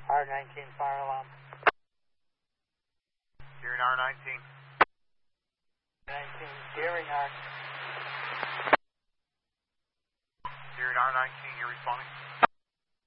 R19 fire alarm. Hearing R19. 19, hearing R. Hearing R19, you're responding?